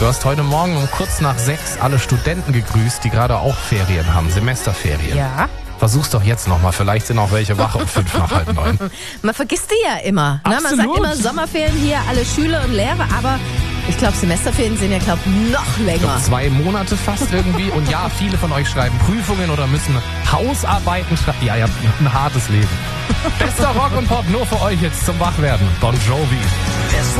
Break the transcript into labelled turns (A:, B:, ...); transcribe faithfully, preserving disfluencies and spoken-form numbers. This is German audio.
A: Du hast heute Morgen um kurz nach sechs alle Studenten gegrüßt, die gerade auch Ferien haben, Semesterferien.
B: Ja.
A: Versuch's doch jetzt nochmal, vielleicht sind auch welche wach um fünf nach halb neun.
B: Man vergisst die ja immer. Ne? Man sagt immer Sommerferien hier, alle Schüler und Lehrer, aber ich glaube, Semesterferien sind ja, glaube ich, noch länger.
A: Zwei Monate fast irgendwie. Und ja, viele von euch schreiben Prüfungen oder müssen Hausarbeiten schreiben. Ja, ihr habt ein hartes Leben. Bester Rock und Pop nur für euch jetzt zum Wachwerden. Bon Jovi.